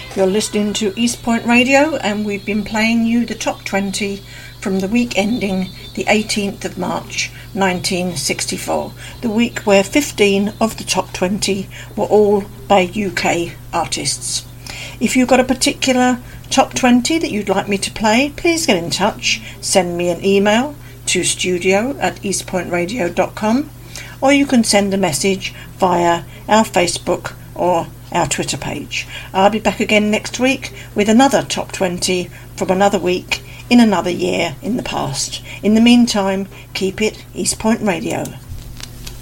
You're listening to East Point Radio, and we've been playing you the top 20 from the week ending the 18th of March 1964, the week where 15 of the top 20 were all by UK artists. If you've got a particular top 20 that you'd like me to play, please get in touch. Send me an email to studio@eastpointradio.com, or you can send a message via our Facebook or our Twitter page. I'll be back again next week with another top 20 from another week in another year in the past. In the meantime, keep it East Point Radio.